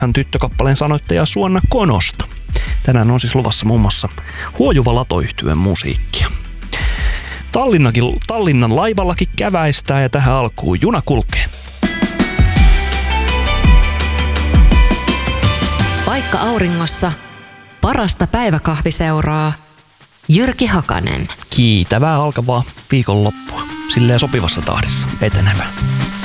hän tyttökappaleen sanoittaja Suanna Konosta. Tänään on siis luvassa muun muassa Huojuva Lato-yhtyeen musiikkia. Tallinnan laivallakin käväistää ja tähän alkuun juna kulkee. Paikka auringossa, parasta päiväkahviseuraa, Jyrki Hakanen. Kiitävää alkavaa viikonloppua. Silleen sopivassa tahdissa etenevää.